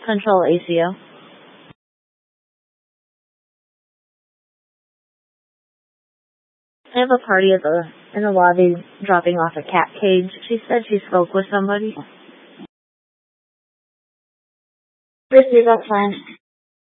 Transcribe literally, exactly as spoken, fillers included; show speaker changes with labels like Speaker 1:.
Speaker 1: Control A C O. I have a party at the in the lobby dropping off a cat cage. She said she spoke with somebody. Christy, that's fine.